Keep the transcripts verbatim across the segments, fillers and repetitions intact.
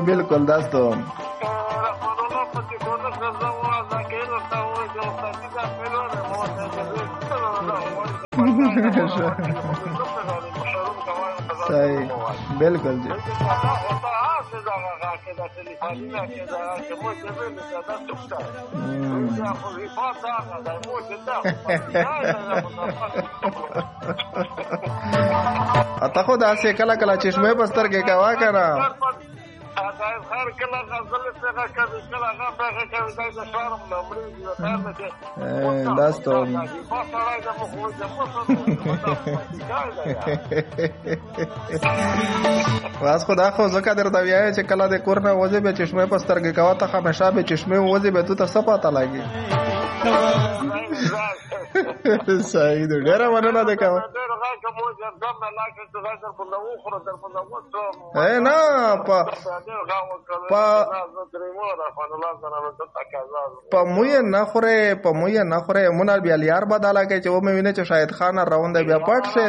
بالکل داستو صحیح بالکل جی اته خو داسې کله کله چشمه پستر کې کوا کنه خیر کله غزل څنګه کوي کله هغه هغه کوي د شرم لمري د خیر نه داستو واس خدا خو زکه درته ویای چې کله د کور نه وځي به چشمه پستر کې کوا ته همیشه به چشمه وځي به تو ته څه پاته لګي صحیح دی ډیره مننه ده کوم اے نه په په په موی نه خوره په موی نه خوره مونږ بیا لیار بداله کې چې و مې ویني چې شاهد خان راوند بیا پټ شه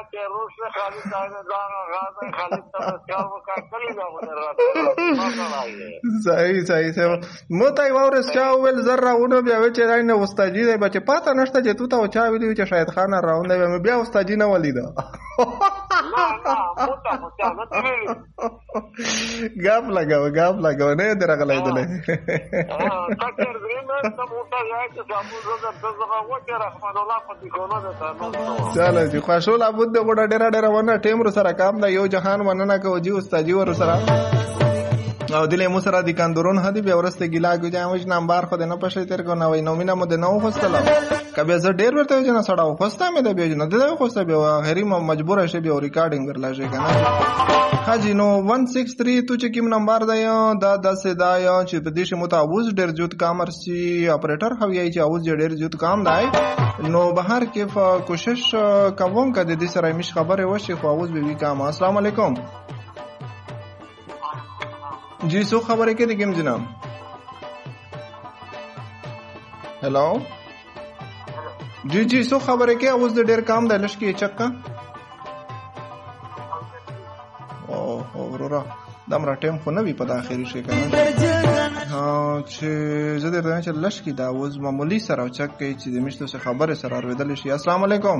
صحیح صحیح صحیح مو ته ورس چا ول زره ونه بیا و چې راینه استادی دی بچ پاته نشته چې تو ته چا ویلی چې شاهد خان راوند بیا استادی نه ولیدا غاب لگاو غاب لگاو نه درغلای دله چاله چې خوشول ابد غوډه ډېر ډېر ونه ټیم رو سره کام دا یو جهان مننه کو جی استاد ور سره او دله مو سره د کاندورون هدي به ورسته ګلا ګجامج نمبر خو نه پښې تر کو نه وای نو مینا مو د نو خوستل کبه زه ډېر ورته جنا سړاو خوسته مې د به نه د خوسته به هری ما مجبور شې به ریکارډینګ ورلا شي کنه حاجی نو एक सौ तिरसठ تو چې کوم نمبر دی دا داسې دا چې په دې شمو ته اوس ډېر جوت کامرسي اپریټر هویای چې اوس ډېر جوت کام دی نو بهر کې کوشش کوم کده دې سره مش خبره وشي خو اوس به وی کام السلام علیکم جی سو خبره کې دګم جناب هلو جی جی سو خبره کې اوس ډېر کام دی لشکې چکا او اورورا دمر ټیم خو نه وی په اخري شي کنه ها چې زه درته چې لشکې دا اوس معمولی سره چک کې چې د مشتو څخه خبره سره ورېدل شي السلام علیکم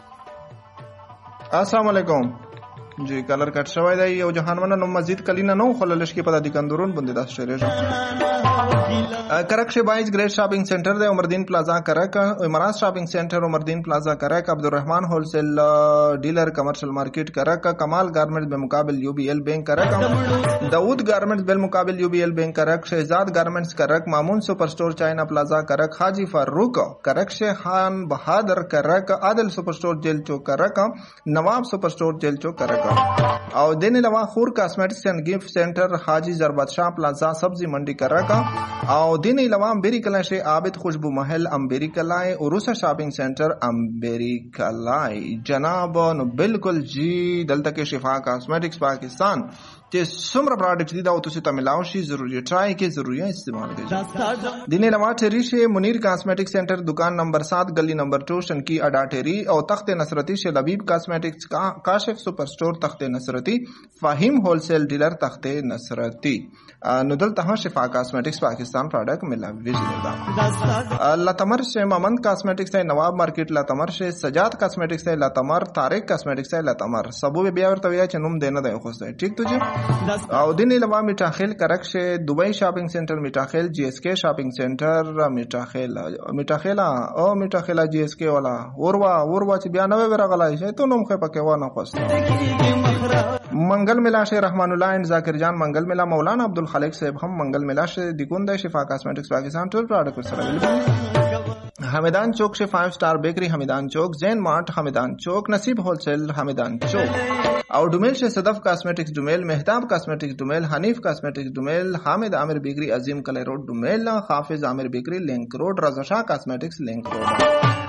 السلام علیکم جی کلر کټ شوی دی یو جهان مننه مزید کلینا نو خللش کې په د کندورون باندې داس شریږه کرک شه بایز گریٹ شاپنگ سینٹر دے عمردین پلازا کرک امراض شاپنگ سینٹر عمردین پلازا کرک عبدالرحمن ہول سیل ڈیلر کمرشل مارکیٹ کرک کمال گارمنٹس بالمقابل یو بی ایل بینک کرک داود گارمنٹس بالمقابل یو بی ایل بینک کرک شہزاد گارمنٹس کرک مامون سپر سٹور چائنا پلازا کرک حاجی فاروق کرک شیخان بہادر کرک عادل سپر سٹور جیل چوک کرک نواب سپر سٹور جیل چوک کرک او دین علاوہ خور کاسمیٹکس اینڈ گفٹ سینٹر حاجی زربت شاہ پلازا سبزی منڈی کرک او دین علاوہ امبیری کلا سے عابد خوشبو محل امبیری کلائے عروسہ شاپنگ سینٹر امبیری کلائے جناب نو بالکل جی دلته کې شفا کاسمیٹکس پاکستان چې څومره پروډکټ دي دا او تاسو ته ملاو شي ضروري ټرای کې ضروري استعمال کړئ دین علاوہ ټری سے منیر کاسمیٹک سینٹر دکان نمبر سات گلی نمبر دو شنکی اڈا ٹھیری اور تخت نصرتی سے لبیب کاسمیٹکس کاشف سپر سٹور تخت نصرتی فاہم ہول سیل ڈیلر تخت نصرتی ندل تہاں شفا کاسمیٹکس پاکستان پروڈکٹ ملا ویژن لاتمر سے ممند کاسمیٹکس ہے نواب مارکیٹ لاتمر سے سجاد کاسمیٹکس ہے لاتمر طارق کاسمیٹکس ہے لاتمر سبو بیا ورته ویا چې نوم دینه دی خو ٹھیک تو جی او دین علاوہ میٹاخیل کرک سے دبئی شاپنگ سینٹر میٹاخیل جی ایس کے شاپنگ سینٹر میٹاخیل میٹاخیل او میٹاخیل جی ایس کے والا اوروا اوروا چې بیا نوې ورغلای شي ته نوم خو پکې و نه خوست منگل ملا سے رحمان اللہ اینڈ ذاکر جان منگل ملا مولانا عبدالخالق صاحب ہم منگل ملا سے دیگوندہ شفا کاسمیٹکس پاکستان ٹول پروڈکٹ سره حمیدان چوک سے فائیو سٹار بیکری حمیدان چوک زین مارٹ حمیدان چوک نصیب ہول سیل حمیدان چوک اور ڈومیل سے صدف کاسمیٹکس ڈومیل مہتاب کاسمیٹکس ڈومیل حنیف کاسمیٹکس ڈومیل حامد عامر بیکری عظیم کلے روڈ ڈومیل حافظ عامر بیکری لنک روڈ رضا شاہ کاسمیٹکس لنک روڈ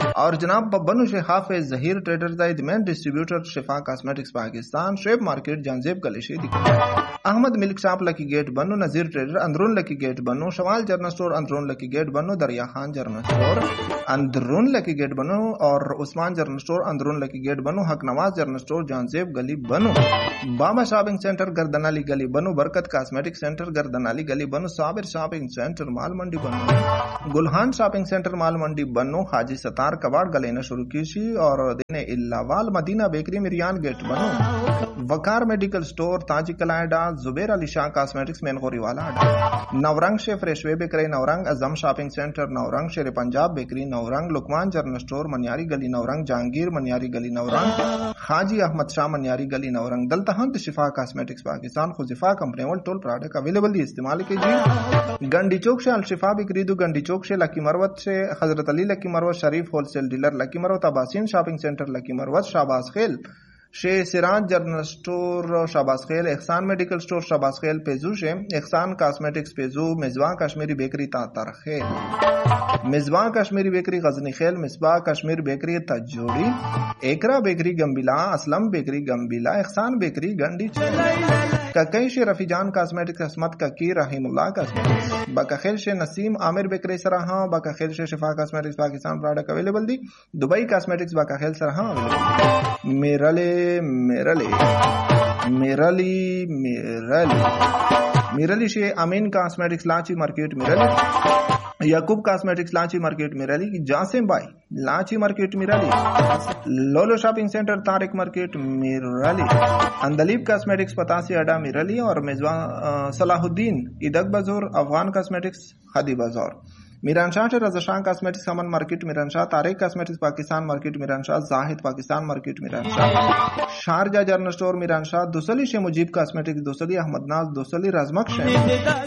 और जनाब बनु शेख हाफिज जहीर ट्रेडर जायद मेन डिस्ट्रीब्यूटर शिफा कॉस्मेटिक्स पाकिस्तान शेब मार्केट जानजेब गलिशी Ahmad milk shop lucky gate बनो नजीर ट्रेडर अंदरून लकी गेट बनो शवाल जर्नल स्टोर अंदरून लकी गेट बनो दरिया खान जर्नल स्टोर अंदरून लकी गेट बनो और उस्मान जर्नल स्टोर अंदरून लकी गेट बनो हक नवाज जर्नल स्टोर जानजेब गली बनो बाबा शॉपिंग सेंटर गर्दनाली गली बनो बरकत कॉस्मेटिक सेंटर गर्दनाली गली बनो साबिर शॉपिंग सेंटर माल मंडी बनो गुलहान शॉपिंग सेंटर माल मंडी बनो हाजी सतार कबाड़ गलेना शुरू की और देने इल्लावाल मदीना बेकरी मिरियान गेट बनो वकार मेडिकल स्टोर ताजी कलाइडा जुबेर अली शाह कॉस्मेटिक्स मेन गोरीवाला नवरंग शे फ्रेश वे बेकरी नवरंग अजम शॉपिंग सेंटर नवरंग शेर पंजाब बेकरी नवरंग लुकमान जर्नल स्टोर मनियारी गली नवरंग जहांगीर मनियारी गली नवरंग हाजी अहमद शाह मनियारी गली नवरंग दलतहंत शिफा कॉस्मेटिक्स पाकिस्तान खुजिफा कंपनी वाल टोल प्रोडक्ट अवेलेबल दी इस्तेमाल कीजिए गंडी चौक से अल-शिफा बेकरी दो गंडी चौक से लकी मरवत से हजरत अली लकी मरवत शरीफ wholesale dealer lucky Marwat Abaseen shopping centre lucky Marwat शाहबाज खेल शे सिराज जर्नल स्टोर शाहबाज खेल एहसान मेडिकल स्टोर शाहबाज खेल पेजू शे एहसान कॉस्मेटिक्स पेजू मिसबाह कश्मीरी बेकरी तातर खेल मिसबाह कश्मीरी बेकरी गजनी खेल मिसबाह कश्मीर बेकरी तजोड़ी एकरा बेकरी गंबिला असलम बेकरी गंबिला एहसान बेकरी गंडी ककई शे रफीजान कॉस्मेटिक्स असमत ककी रहीमुल्लाह कॉस्मेटिक्स बकखेल शे नसीम आमिर बेकरी सराहा बकखेल शे शिफा कॉस्मेटिक्स पाकिस्तान प्रोडक्ट अवेलेबल दी दुबई कॉस्मेटिक्स बकखेल सराहा अवेलेबल मेरले मेरले मेरली मेरली मेरली शे अमीन कॉस्मेटिक्स लाची मार्केट मेरली याकूब कॉस्मेटिक्स लाची मार्केट मेरली जासिम भाई लाची मार्केट मेरली लोलो shopping centre Tariq market merely Andleeb कॉस्मेटिक्स पतासी अड्डा मेरली और मेजवा सलाहुद्दीन इदक बाजार अफगान कॉस्मेटिक्स खादी बाजार मीरानशाह से रजा शाह कॉस्मेटिक्स अमन मार्केट मीरानशाह तारिक कॉस्मेटिक्स पाकिस्तान मार्केट मीरानशाह जाहिद पाकिस्तान मार्केट Miranshah Sharjah general store Miranshah दुसली शे मुजीब कॉस्मेटिक्स दुसली अहमदनाज दुसली रजमक